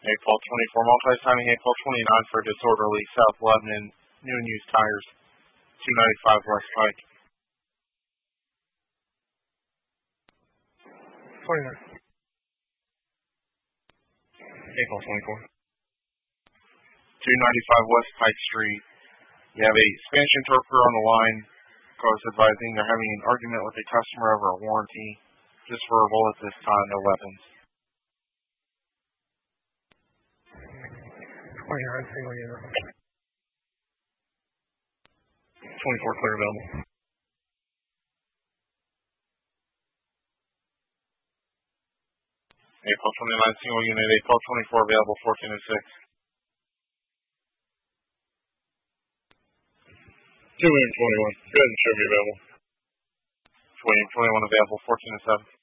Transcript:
April 24 multi-signing April 29 for disorderly South Lebanon new and used tires. 295 West Pike. 29. April 24. 295 West Pike Street. You have a Spanish interpreter on the line. Cars advising they're having an argument with a customer over a warranty. Just verbal at this time, no weapons. 29, single unit. 24 clear available. April 29 single unit, April 24 available, 1406. 2 William 21. Go ahead and show me available. William 21 available, 1407.